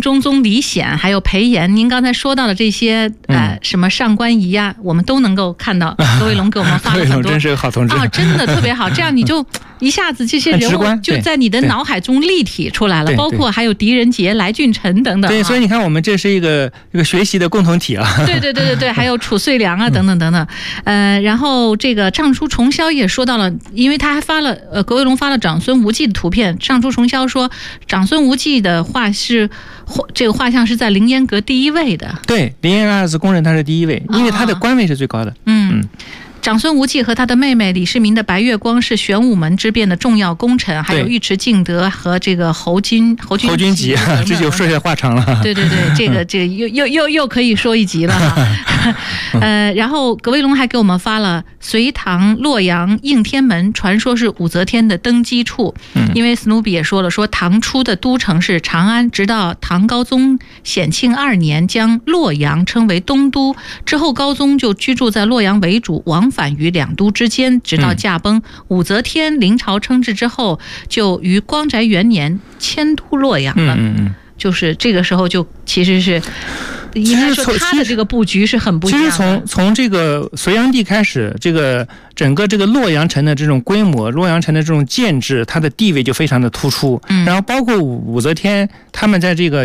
中宗、李显还有裴炎，您刚才说到的这些什么上官仪啊，我们都能够看到。葛伟龙给我们发了很多， 真是个好同志真的特别好。这样你就一下子这些人物就在你的脑海中立体出来了，包括还有狄仁杰、来俊臣等等。 对，所以你看，我们这是一个学习的共同体啊。 对，还有褚遂良啊，等等等等。然后这个上书重霄也说到了，因为他还发了葛伟龙发了长孙无忌的图片。上书重霄说，长孙无忌的画是这个画像是在凌烟阁第1位的。 对，凌烟二子公认他是第1位，因为他的官位是最高的。 长孙无忌和他的妹妹李世民的白月光是玄武门之变的重要功臣，还有尉迟敬德和这个侯君集， 这就说起来话长了。 对，这个又可以说一集了哈。然后葛威龙还给我们发了隋唐洛阳应天门，传说是武则天的登基处。因为斯努比也说了，说唐初的都城是长安，直到唐高宗显庆2年将洛阳称为东都，之后高宗就居住在洛阳为主，往返于两都之间，直到驾崩。武则天临朝称制之后，就于光宅元年迁都洛阳了。就是这个时候就其实是应该说他的这个布局是很不一样的。 其实从这个隋炀帝开始，这个整个这个洛阳城的这种规模，洛阳城的这种建制，它的地位就非常的突出。然后包括武则天他们在这个